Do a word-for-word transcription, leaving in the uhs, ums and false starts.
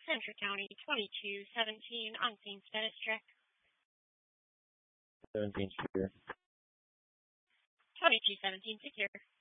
Central County, twenty-two seventeen, on scene status check. seventeen secure. twenty-two seventeen secure.